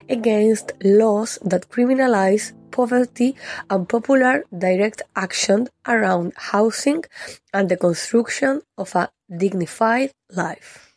against laws that criminalize poverty and popular direct action around housing and the construction of a dignified life.